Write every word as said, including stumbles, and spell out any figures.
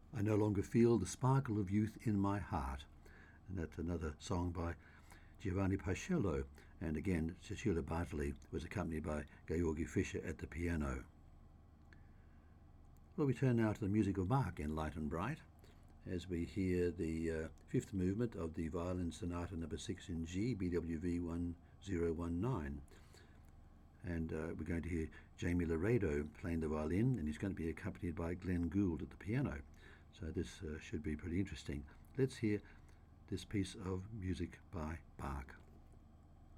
I no longer feel the sparkle of youth in my heart. And that's another song by Giovanni Pacello. And again, Cecilia Bartoli was accompanied by Georgi Fischer at the piano. Well, we turn now to the music of Bach in Light and Bright, as we hear the uh, fifth movement of the Violin Sonata number six in G, B W V one zero one nine. And uh, we're going to hear Jamie Laredo playing the violin, and he's going to be accompanied by Glenn Gould at the piano. So this uh, should be pretty interesting. Let's hear this piece of music by Bach.